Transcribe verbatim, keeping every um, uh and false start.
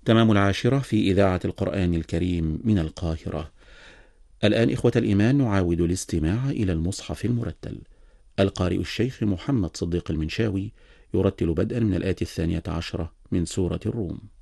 تمام العاشرة في إذاعة القرآن الكريم من القاهرة. الآن إخوة الإيمان نعاود الاستماع إلى المصحف المرتل. القارئ الشيخ محمد صديق المنشاوي يرتل بدءا من الآية الثانية عشرة من سورة الروم.